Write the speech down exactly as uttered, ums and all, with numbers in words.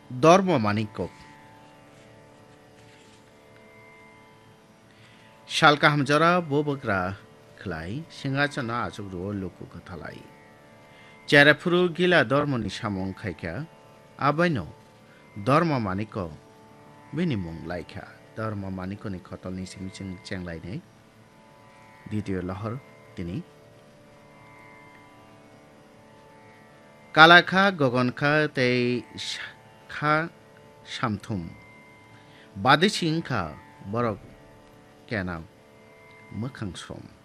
ধর্ম মানিক্য শালকা হামজরা ববগ্রা খলাই সিংহাচনা আচুগ্রু লুকু কথালাই চেরাফুরু গিলা ধর্মনি সামং খাইকা আবাইন ধর্ম মানিক্য বিনি মুং লাইখা ধর্ম মানিক্যনি খতলনি সিং সিং চেংলাইনাই দ্বিতীয় লহর তিনি কালাখা গগনখা তৈ খা সামথুম বাদে সিংখা বরক কেনা মোखां सम